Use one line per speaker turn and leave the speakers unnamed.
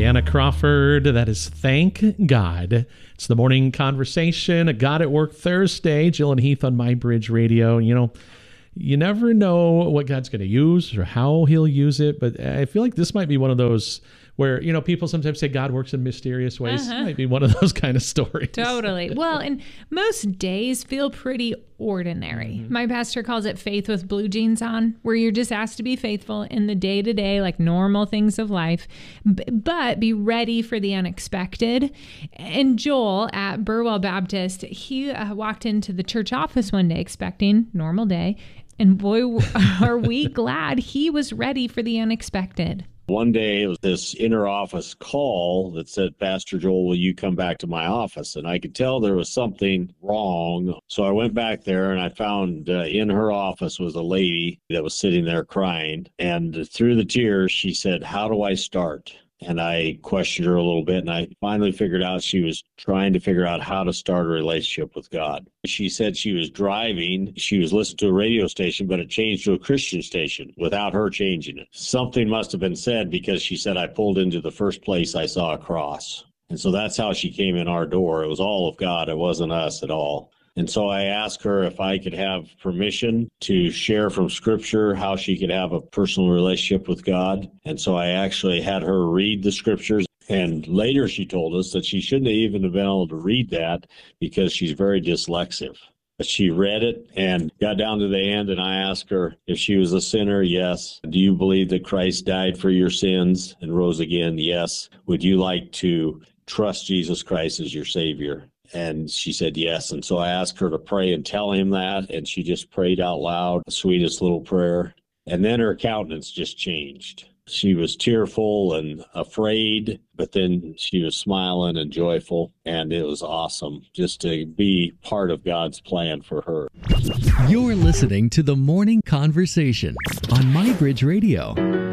Diana Crawford. That is Thank God. It's the morning conversation, a God at Work Thursday. Jill and Heath on My Bridge Radio. You know, you never know what God's going to use or how he'll use it, but I feel like this might be one of those where, you know, people sometimes say God works in mysterious ways. It might be one of those kind of stories.
Totally. Well, and most days feel pretty ordinary. My pastor calls it faith with blue jeans on, where you're just asked to be faithful in the day-to-day, like normal things of life, but be ready for the unexpected. And Joel at Burwell Baptist, he walked into the church office one day expecting normal day, and boy, are we glad he was ready for the unexpected.
One day, it was this inter-office call that said, Pastor Joel, will you come back to my office? And I could tell there was something wrong. So I went back there and I found in her office was a lady that was sitting there crying. And through the tears, she said, how do I start? And I questioned her a little bit, and I finally figured out she was trying to figure out how to start a relationship with God. She said she was driving. She was listening to a radio station, but it changed to a Christian station without her changing it. Something must have been said, because she said, I pulled into the first place I saw a cross. And so that's how she came in our door. It was all of God. It wasn't us at all. And so I asked her if I could have permission to share from Scripture how she could have a personal relationship with God. And so I actually had her read the Scriptures. And later she told us that she shouldn't even have been able to read that because she's very dyslexic. But she read it and got down to the end, and I asked her if she was a sinner. Yes. Do you believe that Christ died for your sins and rose again? Yes. Would you like to trust Jesus Christ as your Savior? And she said yes. And so I asked her to pray and tell him that, and she just prayed out loud, the sweetest little prayer. And then her countenance just changed. She was tearful and afraid, but then she was smiling and joyful, and it was awesome just to be part of God's plan for her.
You're listening to The Morning Conversation on My Bridge Radio.